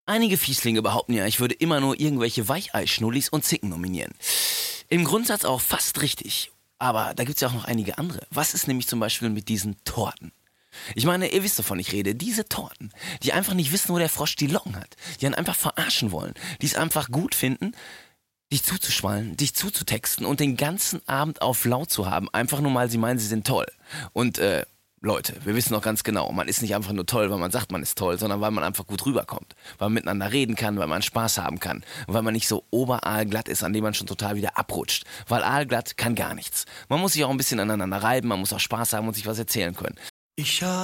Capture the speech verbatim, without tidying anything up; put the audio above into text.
Einige Fieslinge behaupten ja, ich würde immer nur irgendwelche Weichei-Schnullis und Zicken nominieren. Im Grundsatz auch fast richtig. Aber da gibt's ja auch noch einige andere. Was ist nämlich zum Beispiel mit diesen Torten? Ich meine, ihr wisst, wovon ich rede. Diese Torten, die einfach nicht wissen, wo der Frosch die Locken hat. Die einen einfach verarschen wollen. Die es einfach gut finden, dich zuzuschwallen, dich zuzutexten und den ganzen Abend auf laut zu haben. Einfach nur mal, sie meinen, sie sind toll. Und, äh, Leute, wir wissen doch ganz genau, man ist nicht einfach nur toll, weil man sagt, man ist toll, sondern weil man einfach gut rüberkommt. Weil man miteinander reden kann, weil man Spaß haben kann. Und weil man nicht so oberaalglatt ist, an dem man schon total wieder abrutscht. Weil aalglatt kann gar nichts. Man muss sich auch ein bisschen aneinander reiben, man muss auch Spaß haben und sich was erzählen können. Ich habe